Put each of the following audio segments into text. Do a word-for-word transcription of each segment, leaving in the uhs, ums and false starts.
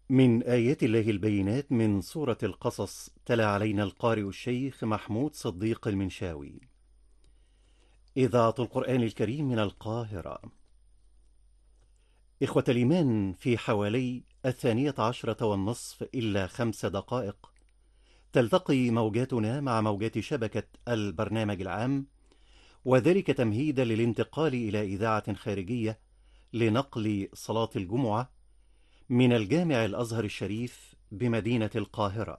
من آيات الله البينات من سورة القصص تلا علينا القارئ الشيخ محمود صديق المنشاوي. إذاعة القرآن الكريم من القاهرة. إخوة الإيمان، في حوالي الثانية عشرة والنصف إلا خمس دقائق تلتقي موجاتنا مع موجات شبكة البرنامج العام، وذلك تمهيدا للانتقال إلى إذاعة خارجية لنقل صلاة الجمعة من الجامع الأزهر الشريف بمدينة القاهرة.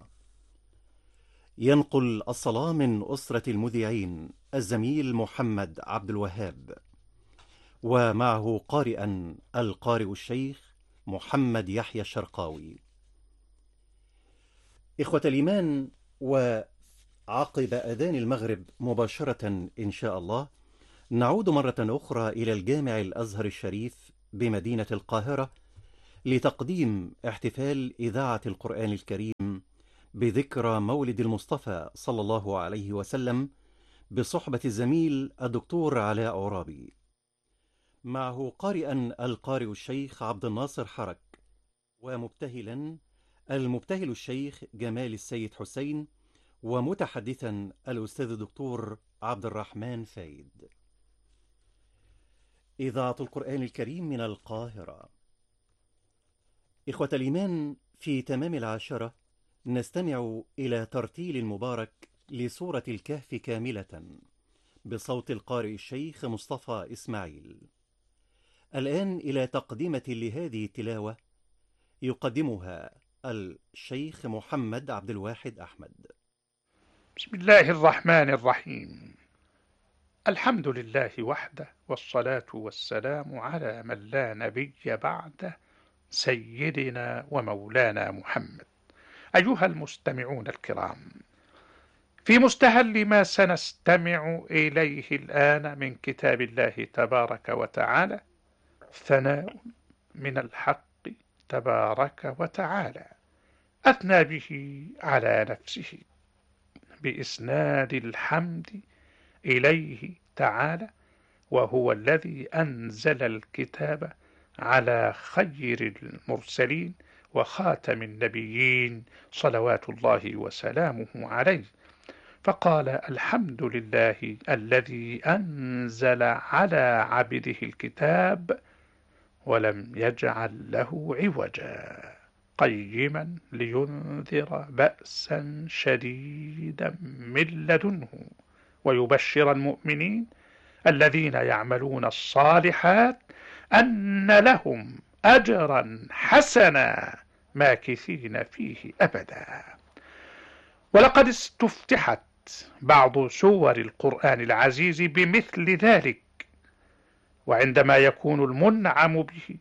ينقل الصلاة من أسرة المذيعين الزميل محمد عبد الوهاب، ومعه قارئا القارئ الشيخ محمد يحيى الشرقاوي. إخوة الإيمان، وعقب أذان المغرب مباشرة إن شاء الله نعود مرة أخرى إلى الجامع الأزهر الشريف بمدينة القاهرة لتقديم احتفال إذاعة القرآن الكريم بذكرى مولد المصطفى صلى الله عليه وسلم بصحبة الزميل الدكتور علاء عرابي، معه قارئا القارئ الشيخ عبد الناصر حرك، ومبتهلا المبتهل الشيخ جمال السيد حسين، ومتحدثا الأستاذ الدكتور عبد الرحمن فايد. إذاعة القرآن الكريم من القاهرة. إخوة الإيمان، في تمام العاشرة نستمع إلى ترتيل مبارك لسورة الكهف كاملة بصوت القارئ الشيخ مصطفى إسماعيل. الآن إلى تقدمة لهذه التلاوة يقدمها الشيخ محمد عبد الواحد أحمد. بسم الله الرحمن الرحيم. الحمد لله وحده، والصلاة والسلام على من لا نبي بعده، سيدنا ومولانا محمد. أيها المستمعون الكرام، في مستهل ما سنستمع إليه الآن من كتاب الله تبارك وتعالى، ثناء من الحق تبارك وتعالى أثنى به على نفسه بإسناد الحمد إليه تعالى، وهو الذي أنزل الكتاب على خير المرسلين وخاتم النبيين صلوات الله وسلامه عليه، فقال: الحمد لله الذي أنزل على عبده الكتاب ولم يجعل له عوجا، قيما لينذر بأسا شديدا من لدنه ويبشر المؤمنين الذين يعملون الصالحات أن لهم أجرا حسنا ماكثين فيه أبدا. ولقد استفتحت بعض سور القرآن العزيز بمثل ذلك، وعندما يكون المنعم به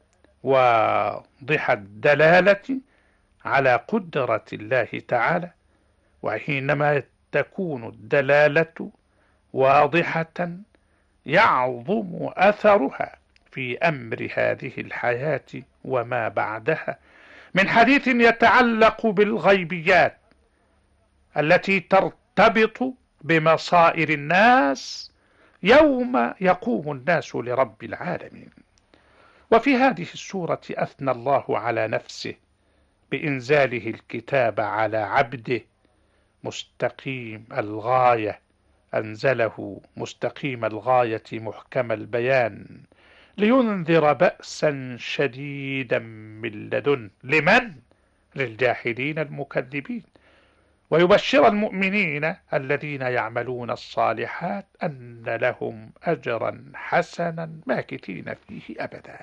واضح الدلالة على قدرة الله تعالى، وحينما تكون الدلالة واضحة يعظم أثرها في أمر هذه الحياة وما بعدها من حديث يتعلق بالغيبيات التي ترتبط بمصائر الناس يوم يقوم الناس لرب العالمين. وفي هذه السورة أثنى الله على نفسه بإنزاله الكتاب على عبده مستقيم الغاية، أنزله مستقيم الغاية محكم البيان لينذر بأسا شديدا من لدن لمن؟ للجاحدين المكذبين، ويبشر المؤمنين الذين يعملون الصالحات أن لهم أجرا حسنا ماكثين فيه أبدا.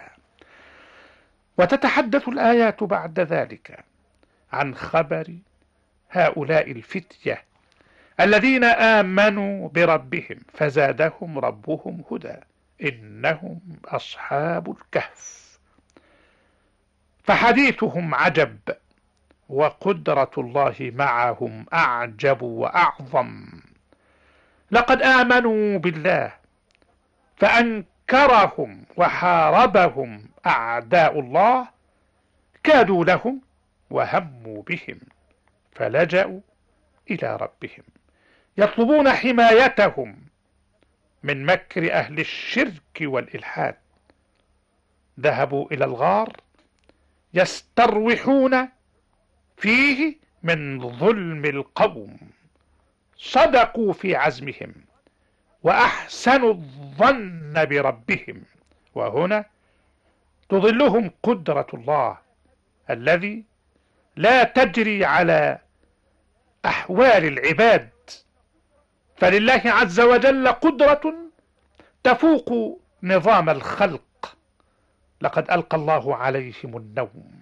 وتتحدث الآيات بعد ذلك عن خبر هؤلاء الفتية الذين آمنوا بربهم فزادهم ربهم هدى، إنهم أصحاب الكهف. فحديثهم عجب، وقدرة الله معهم أعجب وأعظم. لقد آمنوا بالله فأنكرهم وحاربهم أعداء الله، كادوا لهم وهموا بهم فلجأوا إلى ربهم يطلبون حمايتهم من مكر أهل الشرك والإلحاد. ذهبوا إلى الغار يستروحون فيه من ظلم القوم. صدقوا في عزمهم وأحسنوا الظن بربهم، وهنا تظلهم قدرة الله الذي لا تجري على أحوال العباد، فلله عز وجل قدرة تفوق نظام الخلق. لقد ألقى الله عليهم النوم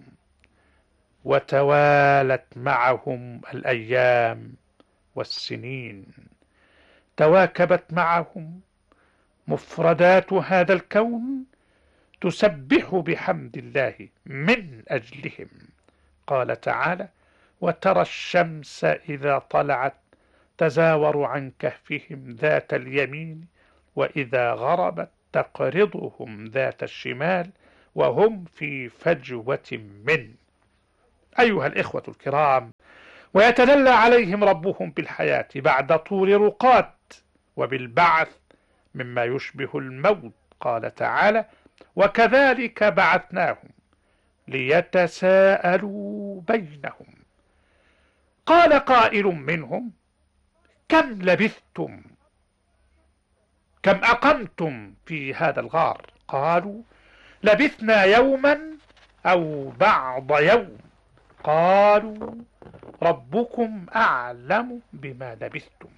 وتوالت معهم الأيام والسنين، تواكبت معهم مفردات هذا الكون تسبح بحمد الله من أجلهم. قال تعالى: وترى الشمس إذا طلعت تزاور عن كهفهم ذات اليمين وإذا غربت تقرضهم ذات الشمال وهم في فجوة منه. أيها الإخوة الكرام، ويتدلى عليهم ربهم بالحياة بعد طول رقاد وبالبعث مما يشبه الموت. قال تعالى: وكذلك بعثناهم ليتساءلوا بينهم. قال قائل منهم: كم لبثتم، كم أقمتم في هذا الغار؟ قالوا: لبثنا يوما أو بعض يوم. قالوا: ربكم أعلم بما لبثتم.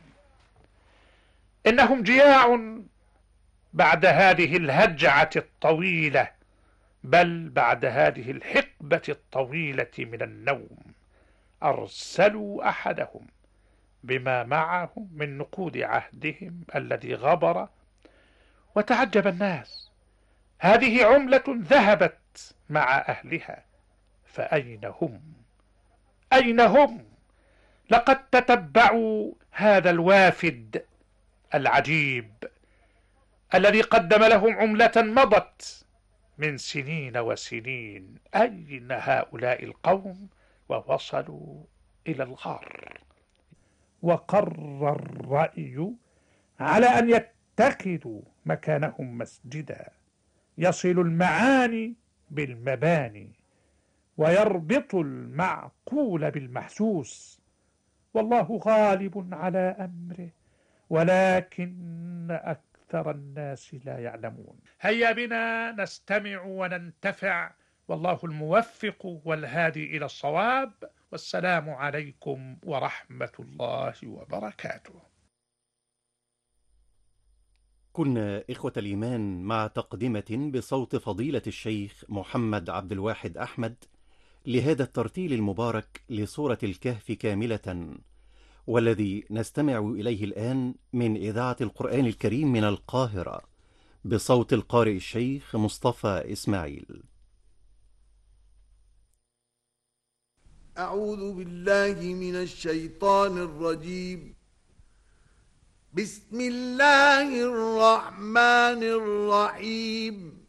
إنهم جياع بعد هذه الهجعة الطويلة، بل بعد هذه الحقبة الطويلة من النوم. أرسلوا أحدهم بما معهم من نقود عهدهم الذي غبر، وتعجب الناس: هذه عملة ذهبت مع أهلها، فأين هم؟ أين هم؟ لقد تتبعوا هذا الوافد العجيب الذي قدم لهم عملة مضت من سنين وسنين. أين هؤلاء القوم ووصلوا إلى الغار؟ وقر الرأي على أن يتخذوا مكانهم مسجدا يصل المعاني بالمباني ويربط المعقول بالمحسوس، والله غالب على أمره ولكن أكثر الناس لا يعلمون. هيا بنا نستمع وننتفع، والله الموفق والهادي إلى الصواب. والسلام عليكم ورحمة الله وبركاته. كنا إخوة الإيمان مع تقدمة بصوت فضيلة الشيخ محمد عبد الواحد أحمد لهذا الترتيل المبارك لسورة الكهف كاملة، والذي نستمع إليه الآن من إذاعة القرآن الكريم من القاهرة بصوت القارئ الشيخ مصطفى إسماعيل. أعوذ بالله من الشيطان الرجيم. بسم الله الرحمن الرحيم.